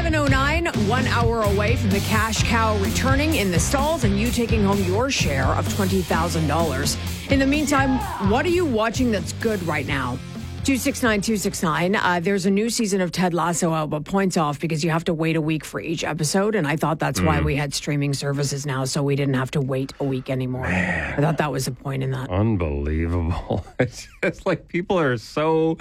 7:09, 1 hour away from the cash cow returning in the stalls and you taking home your share of $20,000. In the meantime, what are you watching that's good right now? 269-269. There's a new season of Ted Lasso out, but points off because you have to wait a week for each episode. And I thought that's why we had streaming services now, so we didn't have to wait a week anymore. I thought that was the point in that. Unbelievable. It's just like people are so...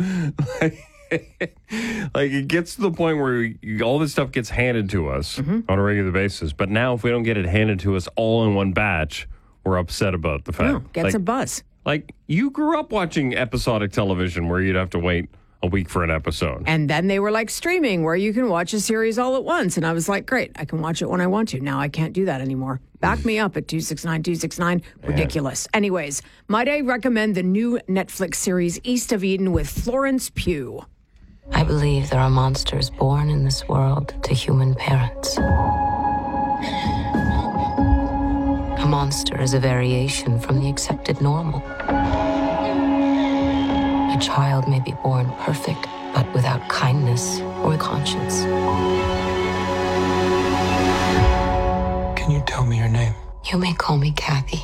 Like it gets to the point where all this stuff gets handed to us on a regular basis. But now if we don't get it handed to us all in one batch, we're upset about the fact. No, gets a buzz. Like, you grew up watching episodic television where you'd have to wait a week for an episode. And then they were like streaming where you can watch a series all at once. And I was like, great, I can watch it when I want to. Now I can't do that anymore. Back me up at 269-269. Ridiculous. Anyways, might I recommend the new Netflix series East of Eden with Florence Pugh. I believe there are monsters born in this world to human parents. A monster is a variation from the accepted normal. A child may be born perfect, but without kindness or conscience. Can you tell me your name? You may call me Kathy.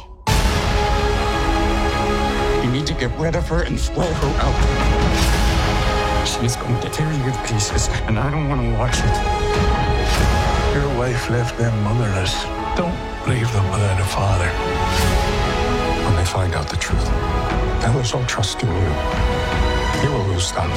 You need to get rid of her and throw her out. She's going to tear you to pieces, and I don't want to watch it. Your wife left them motherless. Don't leave them without a father. When they find out the truth, they'll lose all trust in you. You will lose them.